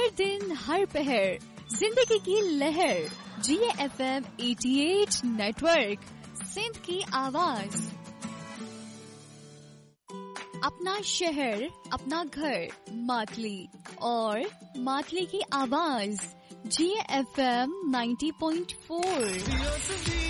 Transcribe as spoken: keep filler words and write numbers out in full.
हर दिन हर पहर जिंदगी की लहर। जिए एफ एम अठासी नेटवर्क, सिंध की आवाज। अपना शहर, अपना घर, मातली और मातली की आवाज। जिए एफ एम नब्बे पॉइंट चार।